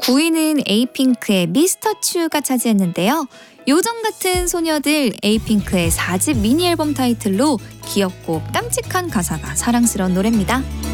9위는 에이핑크의 미스터 츄가 차지했는데요. 요정 같은 소녀들 에이핑크의 4집 미니 앨범 타이틀로 귀엽고 깜찍한 가사가 사랑스러운 노래입니다.